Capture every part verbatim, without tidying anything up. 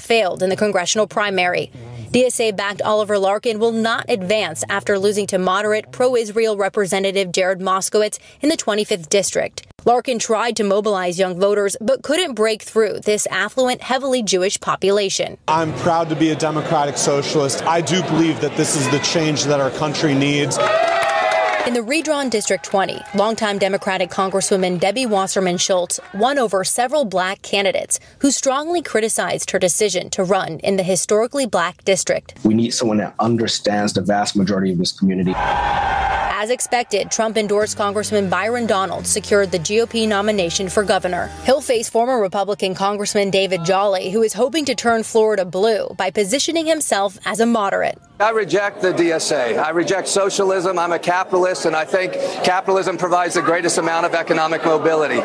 failed in the congressional primary. D S A-backed Oliver Larkin will not advance after losing to moderate pro-Israel Representative Jared Moskowitz in the twenty-fifth district. Larkin tried to mobilize young voters, but couldn't break through this affluent, heavily Jewish population. I'm proud to be a democratic socialist. I do believe that this is the change that our country needs. In the redrawn District twenty, longtime Democratic Congresswoman Debbie Wasserman Schultz won over several black candidates who strongly criticized her decision to run in the historically black district. We need someone that understands the vast majority of this community. As expected, Trump-endorsed Congressman Byron Donalds secured the G O P nomination for governor. He'll face former Republican Congressman David Jolly, who is hoping to turn Florida blue by positioning himself as a moderate. I reject the D S A. I reject socialism. I'm a capitalist, and I think capitalism provides the greatest amount of economic mobility.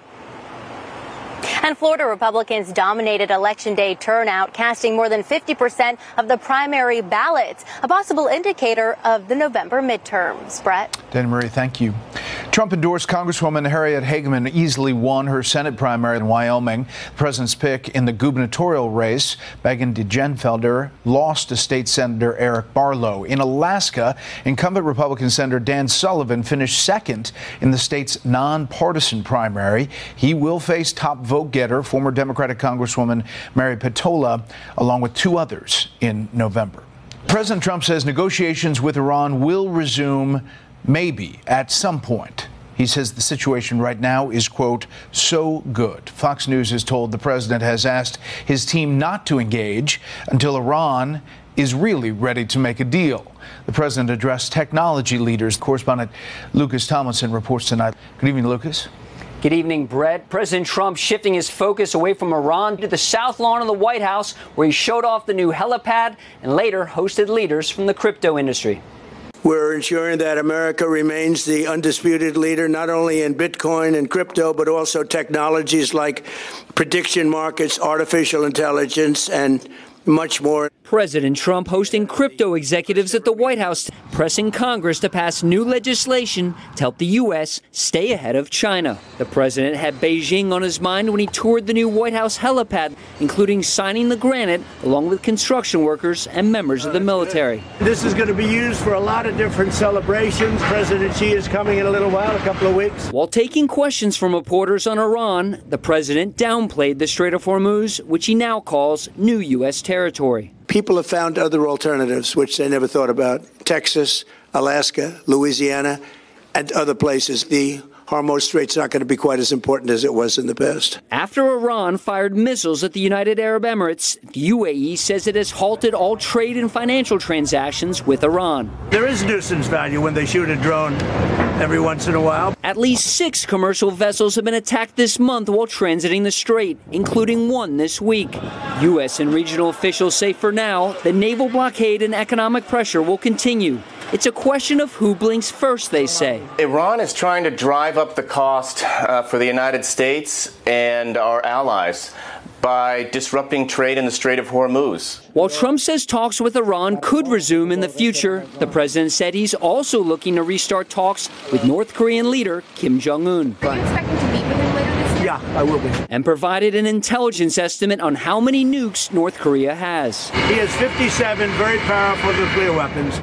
And Florida Republicans dominated Election Day turnout, casting more than fifty percent of the primary ballots, a possible indicator of the November midterms. Brett? Dana Marie, thank you. Trump-endorsed Congresswoman Harriet Hageman easily won her Senate primary in Wyoming. The president's pick in the gubernatorial race, Megan DeGenfelder, lost to State Senator Eric Barlow. In Alaska, incumbent Republican Senator Dan Sullivan finished second in the state's nonpartisan primary. He will face top vote getter, former Democratic Congresswoman Mary Petola, along with two others in November. President Trump says negotiations with Iran will resume maybe at some point. He says the situation right now is, quote, so good. Fox News has told the president has asked his team not to engage until Iran is really ready to make a deal. The president addressed technology leaders. Correspondent Lucas Tomlinson reports tonight. Good evening, Lucas. Good evening, Brett. President Trump shifting his focus away from Iran to the South Lawn of the White House, where he showed off the new helipad and later hosted leaders from the crypto industry. We're ensuring that America remains the undisputed leader, not only in Bitcoin and crypto, but also technologies like prediction markets, artificial intelligence, and much more. President Trump hosting crypto executives at the White House, pressing Congress to pass new legislation to help the U S stay ahead of China. The president had Beijing on his mind when he toured the new White House helipad, including signing the granite along with construction workers and members of the military. This is going to be used for a lot of different celebrations. President Xi is coming in a little while, a couple of weeks. While taking questions from reporters on Iran, the president downplayed the Strait of Hormuz, which he now calls new U S territory. People have found other alternatives, which they never thought about. Texas, Alaska, Louisiana, and other places. The Hormuz Strait's not going to be quite as important as it was in the past. After Iran fired missiles at the United Arab Emirates, the U A E says it has halted all trade and financial transactions with Iran. There is nuisance value when they shoot a drone every once in a while. At least six commercial vessels have been attacked this month while transiting the strait, including one this week. U S and regional officials say for now, the naval blockade and economic pressure will continue. It's a question of who blinks first, they say. Iran is trying to drive up the cost uh, for the United States and our allies by disrupting trade in the Strait of Hormuz. While Trump says talks with Iran could resume in the future, the president said he's also looking to restart talks with North Korean leader Kim Jong-un. Are you expecting to meet with him later this year? Yeah, I will be. And provided an intelligence estimate on how many nukes North Korea has. He has fifty-seven very powerful nuclear weapons.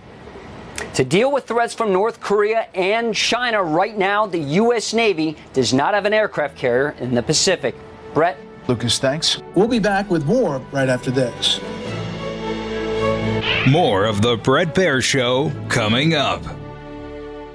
To deal with threats from North Korea and China right now, the U S Navy does not have an aircraft carrier in the Pacific. Brett? Lucas, thanks. We'll be back with more right after this. More of the Bret Baier Show coming up.